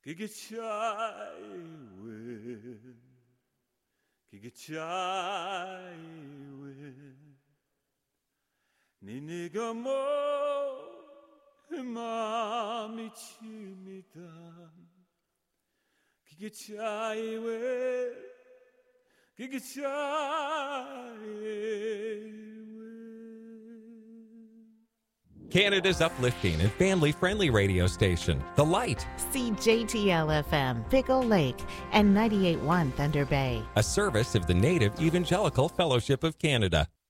그게 차이왜 그게 차이왜 니네가 뭐 마음이 칩니다 그게 차이왜 그게 차이왜 Canada's uplifting and family-friendly radio station, The Light. CJTL-FM, Pickle Lake, and 98.1 Thunder Bay. A service of the Native Evangelical Fellowship of Canada.